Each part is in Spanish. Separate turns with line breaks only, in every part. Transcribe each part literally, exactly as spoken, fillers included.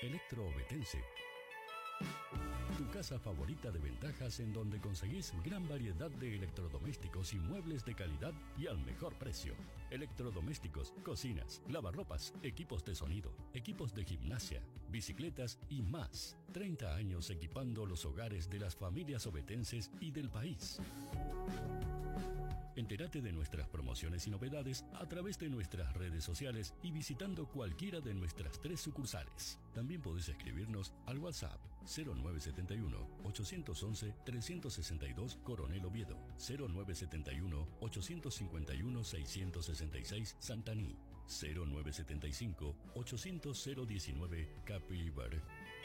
Electroovetense. Tu casa favorita de ventajas en donde conseguís gran variedad de electrodomésticos y muebles de calidad y al mejor precio. Electrodomésticos, cocinas, lavarropas, equipos de sonido, equipos de gimnasia, bicicletas y más. treinta años equipando los hogares de las familias ovetenses y del país. Entérate de nuestras promociones y novedades a través de nuestras redes sociales y visitando cualquiera de nuestras tres sucursales. También podés escribirnos al WhatsApp cero nueve siete uno, ocho once, tres seis dos Coronel Oviedo, cero nueve siete uno, ocho cinco uno, seis seis seis Santaní, cero nueve siete cinco, ochocientos cero diecinueve Capilbar.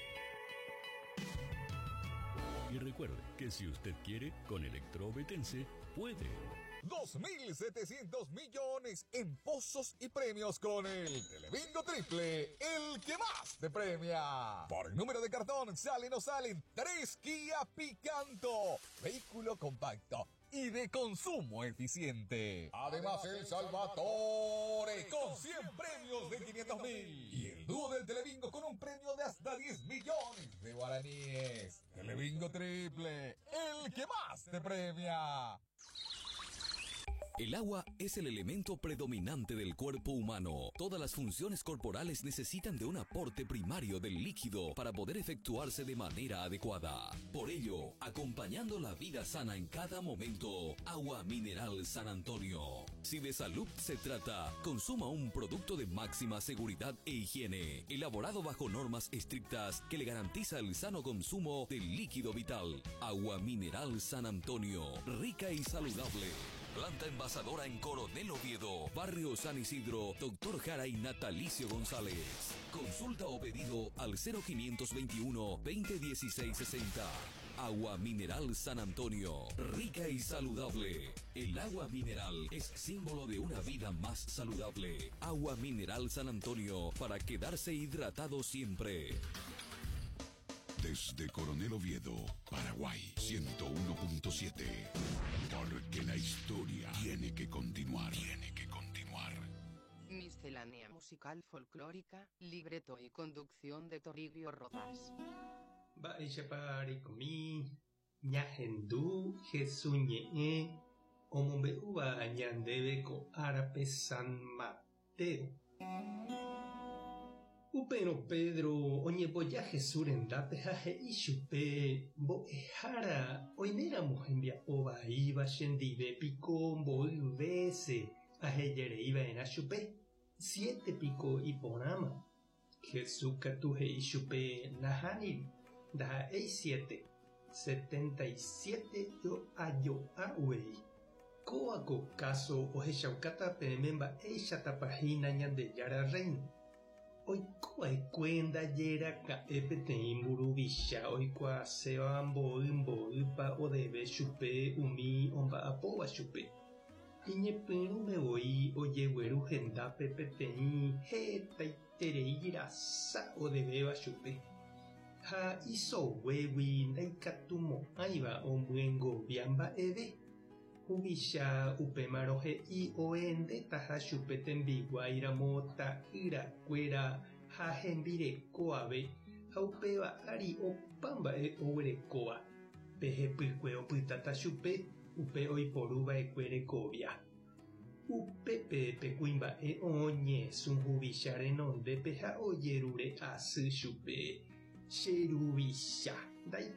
Y recuerde que si usted quiere, con Electroovetense puede.
dos mil setecientos millones en pozos y premios con el Telebingo Triple, el que más te premia. Por el número de cartón salen o salen tres Kia Picanto, vehículo compacto y de consumo eficiente. Además, el Salvatore con cien premios de quinientos mil. Y el dúo del Telebingo con un premio de hasta diez millones de guaraníes. Telebingo Triple, el que más te premia.
El agua es el elemento predominante del cuerpo humano. Todas las funciones corporales necesitan de un aporte primario del líquido para poder efectuarse de manera adecuada. Por ello, acompañando la vida sana en cada momento, Agua Mineral San Antonio. Si de salud se trata, consuma un producto de máxima seguridad e higiene, elaborado bajo normas estrictas que le garantiza el sano consumo del líquido vital. Agua Mineral San Antonio, rica y saludable. Planta envasadora en Coronel Oviedo, Barrio San Isidro, Doctor Jara y Natalicio González. Consulta o pedido al cero quinientos veintiuno, veinte dieciséis sesenta. Agua Mineral San Antonio, rica y saludable. El agua mineral es símbolo de una vida más saludable. Agua Mineral San Antonio, para quedarse hidratado siempre.
Desde Coronel Oviedo, Paraguay, ciento uno punto siete. Porque la historia tiene que continuar. Tiene que continuar.
Miscelánea musical folclórica, libreto y conducción de Toribio Rodas.
Baishapari komi, ñahendu, jesuñe, omombeuba ñandebe ko arape San Mateo. Upeno Pedro, oñepoya Jesús endape jaje ishupe, bo ejara, oinéramos enviapoba iba shendive pico, bo uvese, ajeyere iba en ashupe, siete pico y ponama. Jesús catuje ishupe nahani, daha ei siete, setenta y siete yo ayo awei. Coaco caso ojeshaucata pememba eisha tapajina ñande yara reino. Oikua cuenda yera ka epete imburubisha oikua seba mbo mbo upa odebe chupe umi omba apoba chupe iñepiru me voy oye weru genda pepete he taitereira sa odebe chupe ha iso wewi ndaikatumo aiba omwengo biamba ebe Ubisha upemaroje y oende taja chupete mbigua mota ira cuera jajembire coabe jaupeba ari opamba e owere coa peje picue opitata chupe upe oiporuba e cuere cobia upe pepe cuimba e oñe sun ubisha renonde peja oyerure asu chupe cherubisha dai